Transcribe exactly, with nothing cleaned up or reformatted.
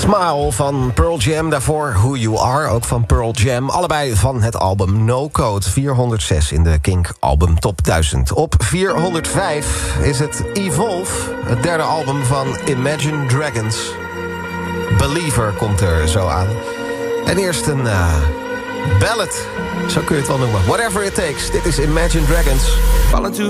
Smile van Pearl Jam, daarvoor Who You Are, ook van Pearl Jam. Allebei van het album No Code, vierhonderdzes in de Kink Album Top duizend. Op vierhonderdvijf is het Evolve, het derde album van Imagine Dragons. Believer komt er zo aan. En eerst een uh, ballad, zo kun je het wel noemen. Whatever It Takes, dit is Imagine Dragons.